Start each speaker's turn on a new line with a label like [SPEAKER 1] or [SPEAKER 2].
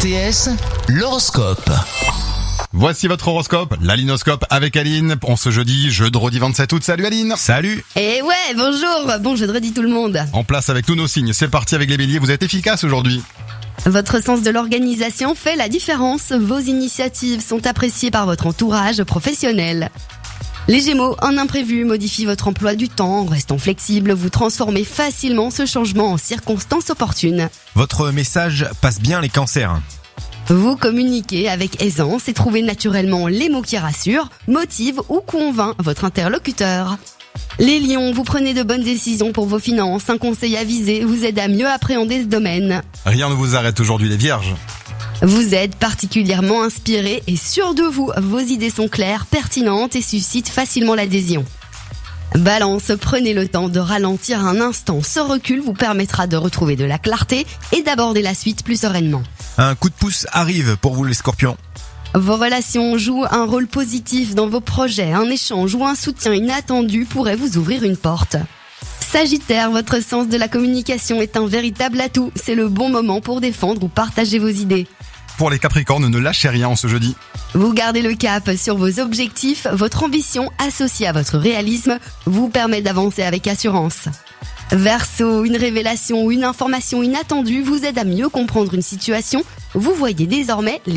[SPEAKER 1] RTS, l'horoscope.
[SPEAKER 2] Voici votre horoscope, l'Alinoscope avec Aline. On ce jeudi, jeudi 27 août. Salut Aline.
[SPEAKER 3] Salut.
[SPEAKER 4] Et ouais, bonjour, bon jeudi tout le monde.
[SPEAKER 2] En place avec tous nos signes. C'est parti avec les béliers. Vous êtes efficace aujourd'hui.
[SPEAKER 4] Votre sens de l'organisation fait la différence. Vos initiatives sont appréciées par votre entourage professionnel. Les Gémeaux, un imprévu modifie votre emploi du temps. En restant flexible, vous transformez facilement ce changement en circonstances opportunes.
[SPEAKER 3] Votre message passe bien les cancers.
[SPEAKER 4] Vous communiquez avec aisance et trouvez naturellement les mots qui rassurent, motivent ou convainc votre interlocuteur. Les lions, vous prenez de bonnes décisions pour vos finances. Un conseil avisé vous aide à mieux appréhender ce domaine.
[SPEAKER 2] Rien ne vous arrête aujourd'hui les vierges.
[SPEAKER 4] Vous êtes particulièrement inspiré et sûr de vous. Vos idées sont claires, pertinentes et suscitent facilement l'adhésion. Balance, prenez le temps de ralentir un instant. Ce recul vous permettra de retrouver de la clarté et d'aborder la suite plus sereinement.
[SPEAKER 3] Un coup de pouce arrive pour vous les scorpions.
[SPEAKER 4] Vos relations jouent un rôle positif dans vos projets. Un échange ou un soutien inattendu pourrait vous ouvrir une porte. Sagittaire, votre sens de la communication est un véritable atout. C'est le bon moment pour défendre ou partager vos idées.
[SPEAKER 2] Pour les capricornes, ne lâchez rien en ce jeudi.
[SPEAKER 4] Vous gardez le cap sur vos objectifs. Votre ambition associée à votre réalisme vous permet d'avancer avec assurance. Verseau, une révélation ou une information inattendue vous aide à mieux comprendre une situation. Vous voyez désormais